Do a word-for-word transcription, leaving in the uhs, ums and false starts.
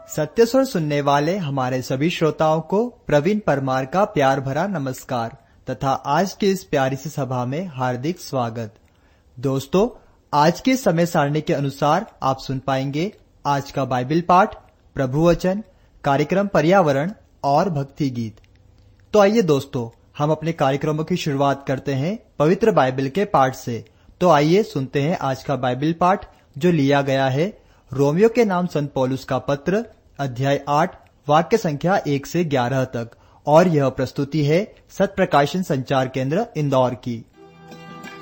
सत्य स्वर सुनने वाले हमारे सभी श्रोताओं को प्रवीण परमार का प्यार भरा नमस्कार तथा आज की इस प्यारी सी सभा में हार्दिक स्वागत। दोस्तों, आज के समय सारणी के अनुसार आप सुन पाएंगे आज का बाइबल पाठ, प्रभु वचन, कार्यक्रम पर्यावरण और भक्ति गीत। तो आइए दोस्तों, हम अपने कार्यक्रमों की शुरुआत करते हैं पवित्र बाइबल के पाठ से। तो आइए सुनते हैं आज का बाइबल पाठ जो लिया गया है रोमियो के नाम संत पौलुस का पत्र, अध्याय आठ, वाक्य संख्या एक से ग्यारह तक। और यह प्रस्तुति है सत्य प्रकाशन संचार केंद्र इंदौर की।